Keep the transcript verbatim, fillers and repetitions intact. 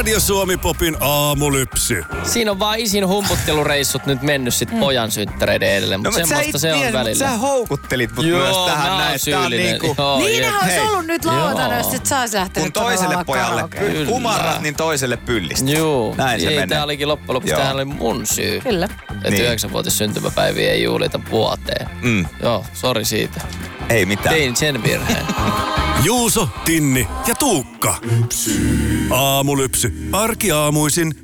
Radio Suomi Popin aamulypsy. Siinä on vaan isin humputtelureissut nyt mennyt sit pojan synttäreiden edelle, mutta No, semmoista se on tiedä, välillä. Sä houkuttelit mut Joo, myös tähän mä oon näin. Tää on syyllinen. niinku, Joo, Niinhän jep. olisi hei. ollut nyt lauantaina, Joo. jos sit sä ois lähtenyt kun toiselle todella pojalle karaokeen. py- kumarrat, niin toiselle pyllistä. Juu. Näin se ei, menee. tää olikin loppujen lopuksi, Joo. tämähän oli mun syy. Kyllä. Että Niin. yhdeksänvuotis syntymäpäiviä ei juhlita vuoteen. Mm. Joo, sori siitä. Ei mitään. Tein sen virheen. Juuso, Tinni ja Tuukka. Aamulypsy. Arkiaamuisin